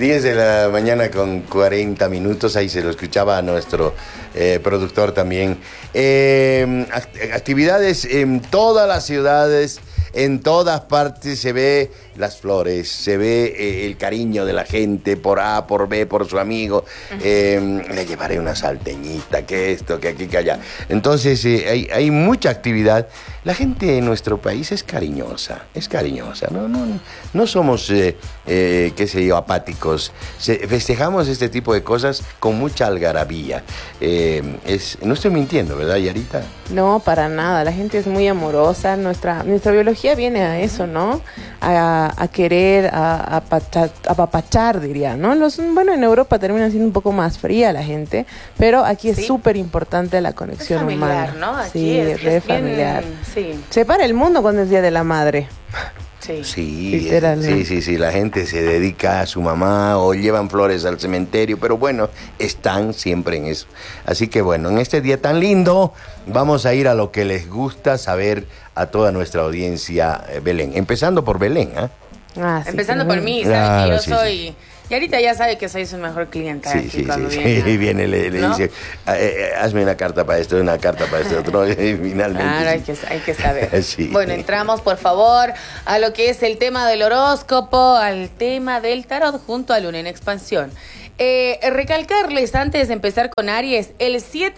10 de la mañana con 40 minutos, ahí se lo escuchaba a nuestro productor también. Actividades en todas las ciudades, en todas partes se ve las flores, se ve el cariño de la gente por A, por B, por su amigo. Le llevaré una salteñita, que esto, que aquí, que allá. Entonces hay mucha actividad. La gente en nuestro país es cariñosa. No somos, qué sé yo, apáticos. Festejamos este tipo de cosas con mucha algarabía. No estoy mintiendo, ¿verdad, Yarita? No, para nada. La gente es muy amorosa. Nuestra biología viene a eso, ¿no? A querer, a apapachar, diría, ¿no? Bueno, en Europa termina siendo un poco más fría la gente, pero aquí es súper importante la conexión es familiar, humana. ¿no? Aquí sí, es familiar. Sí. Se para el mundo cuando es Día de la Madre. Sí, la gente se dedica a su mamá o llevan flores al cementerio, pero bueno, están siempre en eso. Así que bueno, en este día tan lindo, vamos a ir a lo que les gusta saber a toda nuestra audiencia, Belén. Empezando por Belén, ¿ah? Empezando por mí, claro, ¿sabes? Que yo soy... Y ahorita ya sabe que soy su mejor clienta. Sí, viene, le dice, hazme una carta para esto, una carta para esto, otro, y finalmente. Claro, hay que saber. Sí. Bueno, entramos, por favor, a lo que es el tema del horóscopo, al tema del tarot, junto a Luna en Expansión. Recalcarles, antes de empezar con Aries, el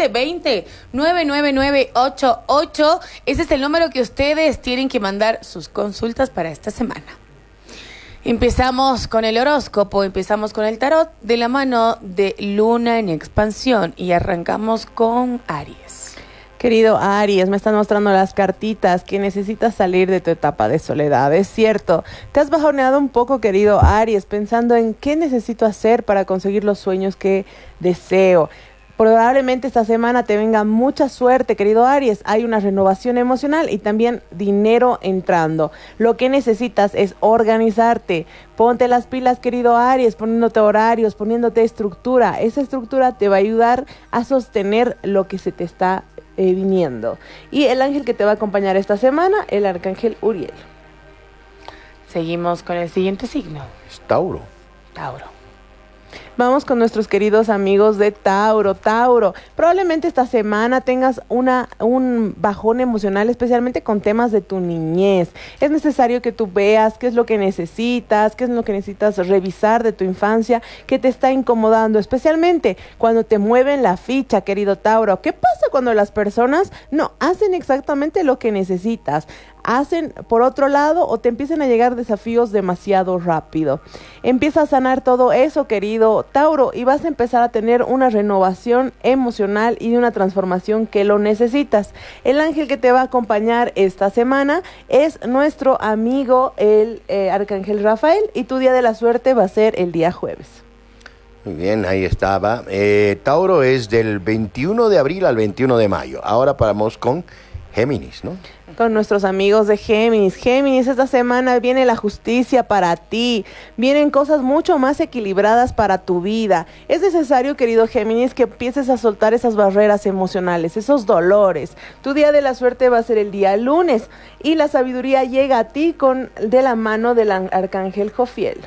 720-99988, ese es el número que ustedes tienen que mandar sus consultas para esta semana. Empezamos con el horóscopo, empezamos con el tarot de la mano de Luna en Expansión y arrancamos con Aries. Querido Aries, me están mostrando las cartitas que necesitas salir de tu etapa de soledad. Es cierto, te has bajoneado un poco, querido Aries, pensando en qué necesito hacer para conseguir los sueños que deseo. Probablemente esta semana te venga mucha suerte, querido Aries. Hay una renovación emocional y también dinero entrando. Lo que necesitas es organizarte. Ponte las pilas, querido Aries, poniéndote horarios, poniéndote estructura. Esa estructura te va a ayudar a sostener lo que se te está viniendo. Y el ángel que te va a acompañar esta semana, el arcángel Uriel. Seguimos con el siguiente signo. Es Tauro. Vamos con nuestros queridos amigos de Tauro. Probablemente esta semana tengas un bajón emocional, especialmente con temas de tu niñez. Es necesario que tú veas qué es lo que necesitas, revisar de tu infancia, que te está incomodando, especialmente cuando te mueven la ficha, querido Tauro. ¿Qué pasa cuando las personas no hacen exactamente lo que necesitas? Hacen por otro lado o te empiezan a llegar desafíos demasiado rápido. Empieza a sanar todo eso, querido Tauro, y vas a empezar a tener una renovación emocional y una transformación que lo necesitas. El ángel que te va a acompañar esta semana es nuestro amigo el arcángel Rafael, y tu día de la suerte va a ser el día jueves. Muy bien, ahí estaba. Tauro es del 21 de abril al 21 de mayo. Ahora vamos con Géminis, ¿no? Con nuestros amigos de Géminis. Géminis, esta semana viene la justicia para ti. Vienen cosas mucho más equilibradas para tu vida. Es necesario, querido Géminis, que empieces a soltar esas barreras emocionales, esos dolores. Tu día de la suerte va a ser el día lunes y la sabiduría llega a ti de la mano del arcángel Jofiel.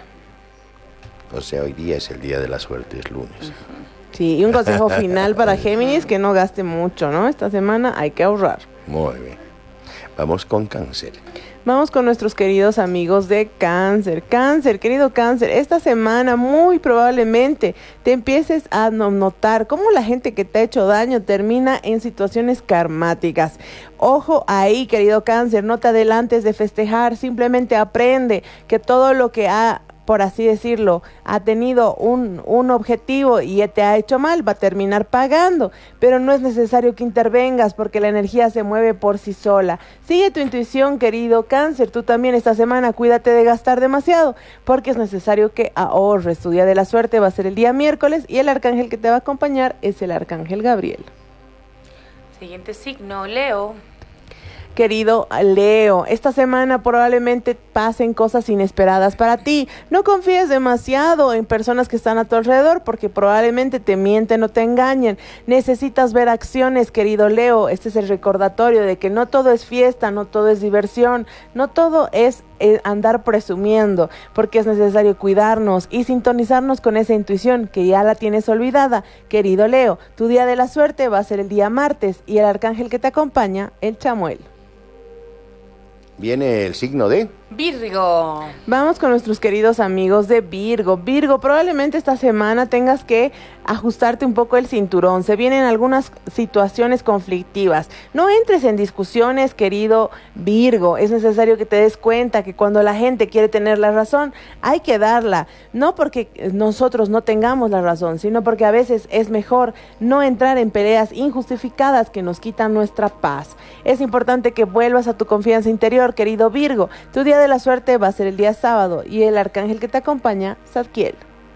O sea, hoy día es el día de la suerte, es lunes. Sí, y un consejo final para Géminis, que no gaste mucho, ¿no? Esta semana hay que ahorrar. Muy bien. Vamos con Cáncer. Vamos con nuestros queridos amigos de Cáncer. Cáncer, querido Cáncer, esta semana muy probablemente te empieces a notar cómo la gente que te ha hecho daño termina en situaciones karmáticas. Ojo ahí, querido Cáncer, no te adelantes de festejar, simplemente aprende que todo lo que por así decirlo, ha tenido un objetivo y te ha hecho mal, va a terminar pagando, pero no es necesario que intervengas porque la energía se mueve por sí sola. Sigue tu intuición, querido Cáncer, tú también esta semana cuídate de gastar demasiado porque es necesario que ahorres. Tu día de la suerte va a ser el día miércoles y el arcángel que te va a acompañar es el arcángel Gabriel. Siguiente signo, Leo. querido Leo. Esta semana probablemente pasen cosas inesperadas para ti. No confíes demasiado en personas que están a tu alrededor porque probablemente te mienten o te engañen. Necesitas ver acciones, querido Leo. Este es el recordatorio de que no todo es fiesta, no todo es diversión, no todo es andar presumiendo, porque es necesario cuidarnos y sintonizarnos con esa intuición que ya la tienes olvidada. Querido Leo, tu día de la suerte va a ser el día martes y el arcángel que te acompaña, el Chamuel. Viene el signo de Virgo. Vamos con nuestros queridos amigos de Virgo. Virgo, probablemente esta semana tengas que ajustarte un poco el cinturón. Se vienen algunas situaciones conflictivas. No entres en discusiones, querido Virgo. Es necesario que te des cuenta que cuando la gente quiere tener la razón, hay que darla. No porque nosotros no tengamos la razón, sino porque a veces es mejor no entrar en peleas injustificadas que nos quitan nuestra paz. Es importante que vuelvas a tu confianza interior, querido Virgo. Tu día de la suerte va a ser el día sábado y el arcángel que te acompaña, Zadkiel.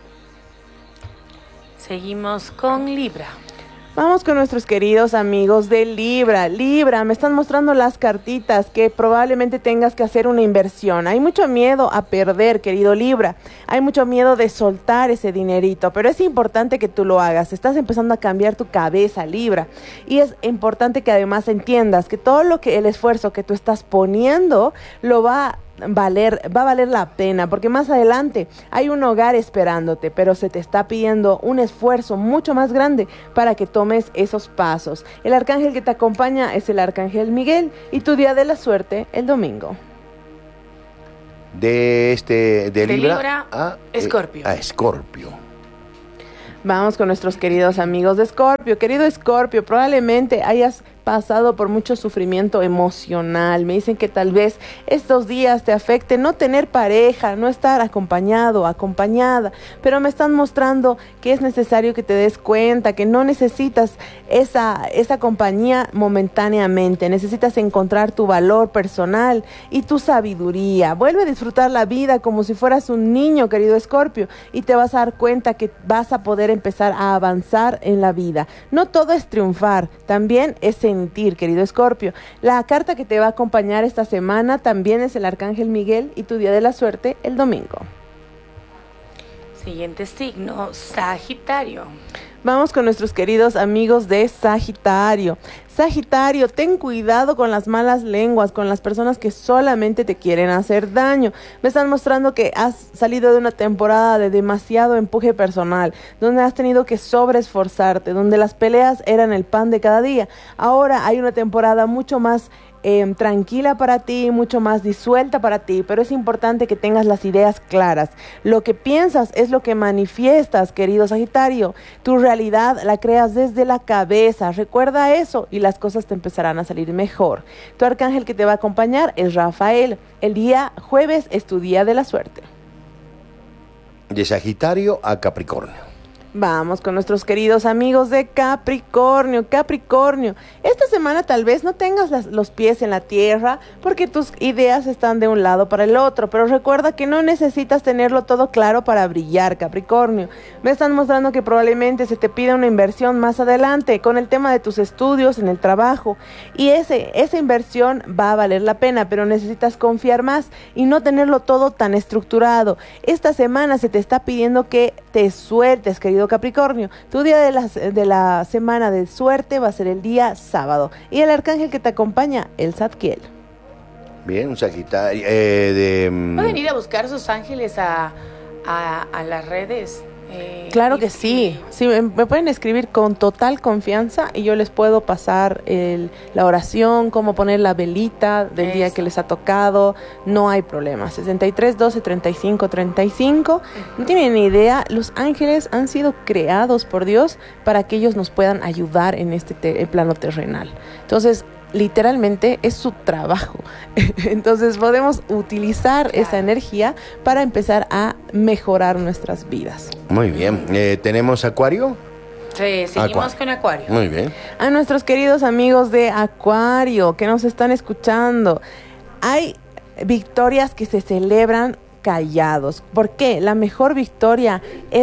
Seguimos con Libra. Vamos con nuestros queridos amigos de Libra. Libra, me están mostrando las cartitas que probablemente tengas que hacer una inversión. Hay mucho miedo a perder, querido Libra. Hay mucho miedo de soltar ese dinerito, pero es importante que tú lo hagas. Estás empezando a cambiar tu cabeza, Libra. Y es importante que además entiendas que todo el esfuerzo que tú estás poniendo va a valer la pena, porque más adelante hay un hogar esperándote, pero se te está pidiendo un esfuerzo mucho más grande para que tomes esos pasos. El arcángel que te acompaña es el arcángel Miguel y tu día de la suerte el domingo. de Libra a Escorpio. A Escorpio. Vamos con nuestros queridos amigos de Escorpio. Querido Escorpio, probablemente hayas pasado por mucho sufrimiento emocional. Me dicen que tal vez estos días te afecte no tener pareja, no estar acompañado, acompañada, pero me están mostrando que es necesario que te des cuenta que no necesitas esa compañía momentáneamente. Necesitas encontrar tu valor personal y tu sabiduría. Vuelve a disfrutar la vida como si fueras un niño, querido Escorpio, y te vas a dar cuenta que vas a poder empezar a avanzar en la vida. No todo es triunfar, también es sentir, querido Escorpio. La carta que te va a acompañar esta semana también es el arcángel Miguel y tu día de la suerte el domingo. Siguiente signo, Sagitario. Vamos con nuestros queridos amigos de Sagitario. Sagitario, ten cuidado con las malas lenguas, con las personas que solamente te quieren hacer daño. Me están mostrando que has salido de una temporada de demasiado empuje personal, donde has tenido que sobreesforzarte, donde las peleas eran el pan de cada día. Ahora hay una temporada mucho más tranquila para ti, mucho más disuelta para ti, pero es importante que tengas las ideas claras. Lo que piensas es lo que manifiestas, querido Sagitario. Tu realidad la creas desde la cabeza. Recuerda eso y las cosas te empezarán a salir mejor. Tu arcángel que te va a acompañar es Rafael. El día jueves es tu día de la suerte. De Sagitario a Capricornio. Vamos con nuestros queridos amigos de Capricornio. Capricornio, esta semana tal vez no tengas los pies en la tierra porque tus ideas están de un lado para el otro, pero recuerda que no necesitas tenerlo todo claro para brillar, Capricornio. Me están mostrando que probablemente se te pida una inversión más adelante con el tema de tus estudios en el trabajo y esa inversión va a valer la pena, pero necesitas confiar más y no tenerlo todo tan estructurado. Esta semana se te está pidiendo que te sueltes, querido Capricornio. Tu día de la semana de suerte va a ser el día sábado. Y el arcángel que te acompaña, el Zadkiel. Bien, un Sagitario. ¿Pueden ir a buscar sus ángeles a las redes? Claro que sí. Sí, me pueden escribir con total confianza y yo les puedo pasar la oración, cómo poner la velita del día que les ha tocado. No hay problema. 63 12 35 35. No tienen ni idea. Los ángeles han sido creados por Dios para que ellos nos puedan ayudar en este plano terrenal. Entonces, literalmente es su trabajo. Entonces podemos utilizar esa energía para empezar a mejorar nuestras vidas. Muy bien. ¿Tenemos Acuario? Sí, seguimos con Acuario. Muy bien. A nuestros queridos amigos de Acuario que nos están escuchando, hay victorias que se celebran callados. ¿Por qué? La mejor victoria es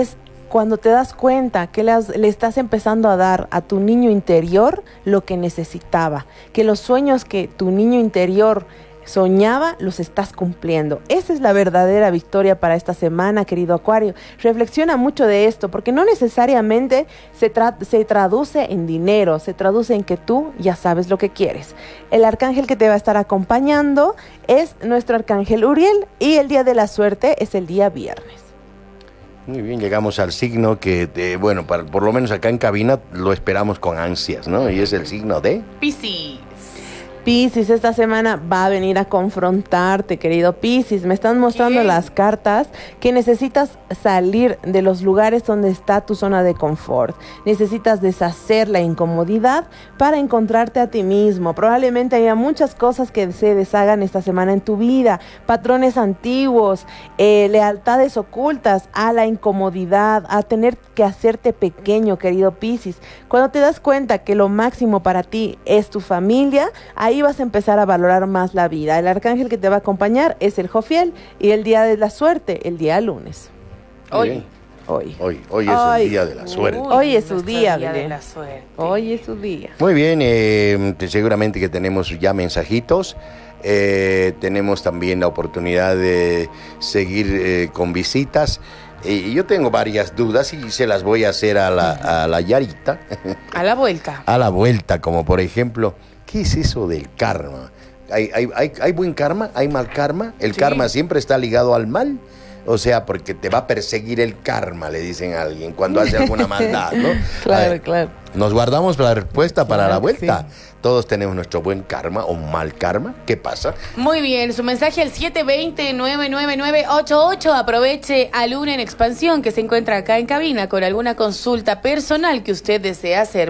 cuando te das cuenta que le estás empezando a dar a tu niño interior lo que necesitaba, que los sueños que tu niño interior soñaba, los estás cumpliendo. Esa es la verdadera victoria para esta semana, querido Acuario. Reflexiona mucho de esto, porque no necesariamente se traduce en dinero, se traduce en que tú ya sabes lo que quieres. El arcángel que te va a estar acompañando es nuestro arcángel Uriel, y el día de la suerte es el día viernes. Muy bien, llegamos al signo que, bueno, por lo menos acá en cabina lo esperamos con ansias, ¿no? Y es el signo de Piscis. Piscis, esta semana va a venir a confrontarte, querido Piscis. Me están mostrando las cartas que necesitas salir de los lugares donde está tu zona de confort. Necesitas deshacer la incomodidad para encontrarte a ti mismo. Probablemente haya muchas cosas que se deshagan esta semana en tu vida. Patrones antiguos, lealtades ocultas a la incomodidad, a tener que hacerte pequeño, querido Piscis. Cuando te das cuenta que lo máximo para ti es tu familia, ahí vas a empezar a valorar más la vida. El arcángel que te va a acompañar es el Jofiel, y el día de la suerte, el día lunes. Hoy es el día de la suerte. Hoy es su día, de la suerte. Hoy es su día. Muy bien, seguramente que tenemos ya mensajitos. Tenemos también la oportunidad de seguir con visitas. Y yo tengo varias dudas y se las voy a hacer a la Yarita. A la vuelta. A la vuelta, como por ejemplo, ¿qué es eso del karma? ¿Hay buen karma? ¿Hay mal karma? ¿El karma siempre está ligado al mal? O sea, porque te va a perseguir el karma, le dicen a alguien, cuando hace alguna maldad, ¿no? Claro, claro. Nos guardamos la respuesta para la vuelta. Sí. Todos tenemos nuestro buen karma o mal karma. ¿Qué pasa? Muy bien, su mensaje al 720-99988. Aproveche a Luna en Expansión, que se encuentra acá en cabina con alguna consulta personal que usted desea hacer.